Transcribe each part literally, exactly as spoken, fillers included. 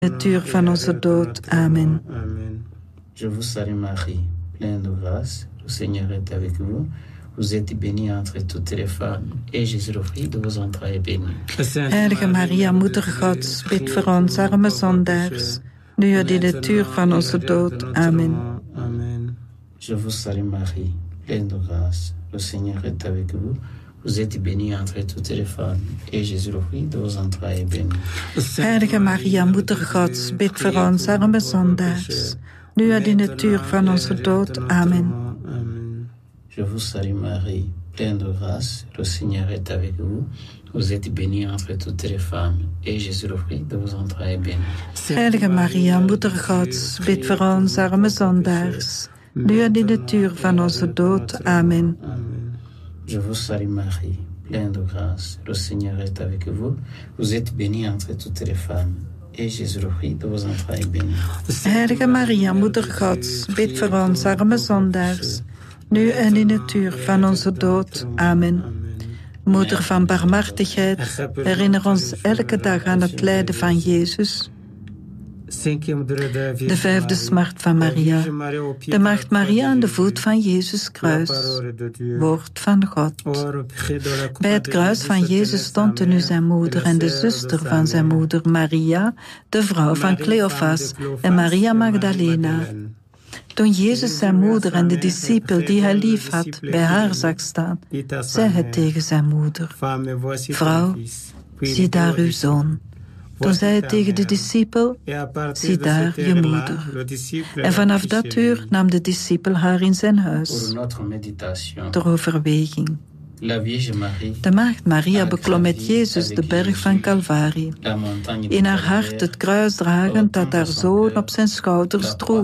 het uur van onze dood. Amen. Amen. Je vous salue Marie, pleine de grâce, le Seigneur est avec vous. Vous êtes bénie entre toutes les femmes, et Jésus, le fruit de vos entrailles, est béni. Heilige Maria, Moeder Gods, bid voor ons arme zondaars, nu en in het uur van onze dood. Amen. Amen. Je vous salue Marie, pleine de grâce, le Seigneur est avec vous. Vous êtes bénie entre toutes les femmes, et Jésus, le fruit de vos entrailles, est béni. Heilige Maria, Moeder Gods, bid voor ons arme zondaars, nu en in het uur van onze dood. Amen. Je vous salue Marie, pleine de grâce, le Seigneur est avec vous. Vous êtes bénie entre toutes les femmes, et Jésus, le fruit de vos entrailles, est béni. Heilige Maria, Moeder Gods, bid voor ons arme zondaars, nu en in het uur van onze dood. Amen. Je vous salue Marie, pleine de grâce, le Seigneur est avec vous. Vous êtes bénie entre toutes les femmes, et Jésus, le fruit de vos entrailles, est béni. Heilige Maria, Moeder Gods, bid voor ons arme zondaars, nu en in het uur van onze dood. Amen. Moeder van barmhartigheid, herinner ons elke dag aan het lijden van Jezus. De vijfde smart van Maria. De maagd Maria aan de voet van Jezus kruis. Woord van God. Bij het kruis van Jezus stond nu zijn moeder en de zuster van zijn moeder Maria, de vrouw van Cleofas en Maria Magdalena. Toen Jezus zijn moeder en de discipel die hij lief had bij haar zag staan, zei hij tegen zijn moeder: Vrouw, zie daar uw zoon. Toen zei hij tegen de discipel: zie daar je moeder. En vanaf dat uur nam de discipel haar in zijn huis. Ter overweging. De maagd Maria beklom met Jezus de berg van Calvari. In haar hart het kruis dragend dat haar zoon op zijn schouders droeg.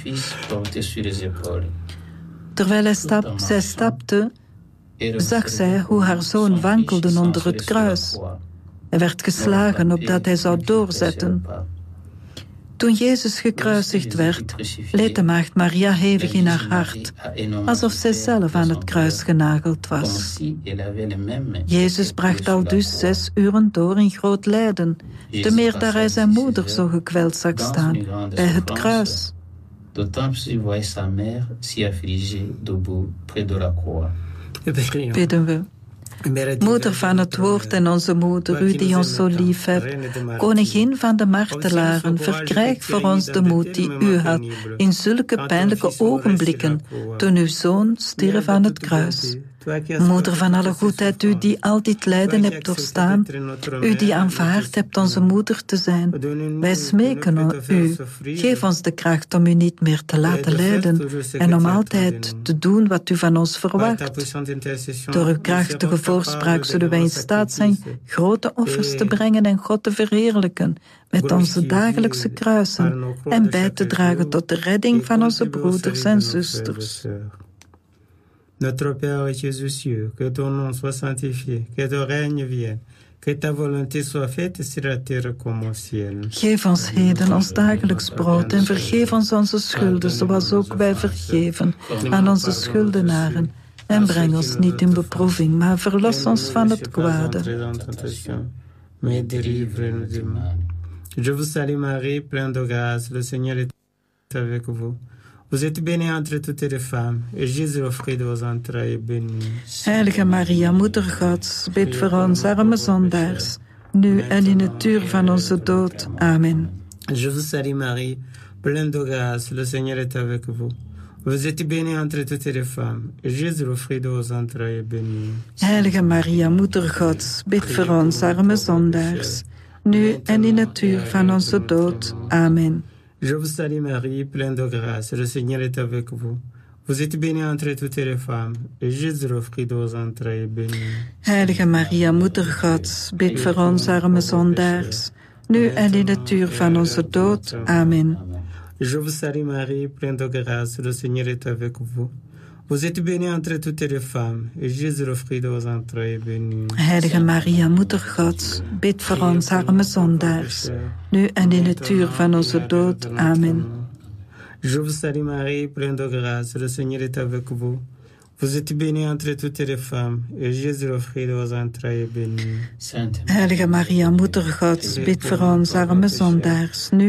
Terwijl hij stap, zij stapte, zag zij hoe haar zoon wankelde onder het kruis. Hij werd geslagen opdat hij zou doorzetten. Toen Jezus gekruisigd werd, leed de maagd Maria hevig in haar hart, alsof zij zelf aan het kruis genageld was. Jezus bracht al dus zes uren door in groot lijden, te meer dat hij zijn moeder zo gekweld zag staan bij het kruis. Bidden we. Moeder van het woord en onze moeder, u die ons zo lief hebt, koningin van de martelaren, verkrijg voor ons de moed die u had in zulke pijnlijke ogenblikken, toen uw zoon stierf aan het kruis. Moeder van alle goedheid, u die al dit lijden hebt doorstaan, u die aanvaard hebt onze moeder te zijn, wij smeken u, geef ons de kracht om u niet meer te laten lijden en om altijd te doen wat u van ons verwacht. Door uw krachtige voorspraak zullen wij in staat zijn grote offers te brengen en God te verheerlijken met onze dagelijkse kruisen en bij te dragen tot de redding van onze broeders en zusters. Notre Père et Jésus cieux, que ton nom soit sanctifié, que ton règne vienne, que ta volonté soit faite sur la terre comme au ciel. Geef ons heden ons dagelijks brood en vergeef ons onze schulden, zoals ook wij vergeven aan onze schuldenaren. En breng ons niet in beproeving, maar verlos ons van het kwade. Mais délivre-nous du mal. Je vous salue Marie, pleine de grâce, le Seigneur est avec vous. Vous êtes bénie entre toutes les femmes, et Jésus, le fruit de vos entrailles, est béni. Heilige Maria, Moeder Gods, bid voor ons arme zondaars, nu en in het uur van onze dood. Amen. Je vous salue Marie, pleine de grâce, le Seigneur est avec vous. Vous êtes bénie entre toutes les femmes, et Jésus, le fruit de vos entrailles, est béni. Heilige Maria, Moeder Gods, bid voor ons arme zondaars, nu en in het uur van onze dood. Amen. Je vous salue Marie, pleine de grâce, le Seigneur est avec vous. Vous êtes bénie entre toutes les femmes, et Jésus, le fruit de vos entrailles, est béni. Heilige Maria, Moeder Gods, bid voor ons arme zondaars, nu en in het uur van onze dood. Amen. Je vous salue Marie, pleine de grâce, le Seigneur est avec vous. Vous êtes bénie entre toutes les femmes, et Jésus, le fruit de vos entrailles, est béni. Heilige Maria, Moeder Gods, bid voor ons arme zondaars, nu en in het uur van onze dood. Amen. Je vous salue Marie, pleine de grâce, le Seigneur est avec vous. Vous êtes bénie entre toutes les femmes, et Jésus, le fruit de vos entrailles, est béni. Heilige Maria, Moeder Gods, bid voor ons arme zondaars, nu